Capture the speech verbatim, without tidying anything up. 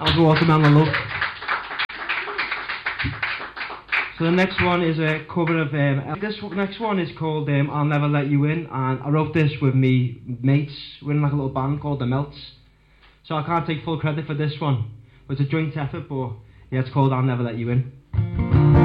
That was Watermelon Love. So the next one is a cover of, um, this next one is called um, I'll Never Let You In, and I wrote this with me mates. We're in like a little band called The Melts. So I can't take full credit for this one. It's a joint effort, but yeah, it's called I'll Never Let You In.